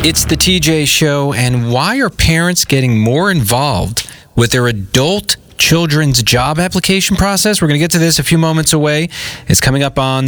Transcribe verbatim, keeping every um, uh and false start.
It's the T J Show, and why are parents getting more involved with their adult children's job application process? We're going to get to this a few moments away. It's coming up on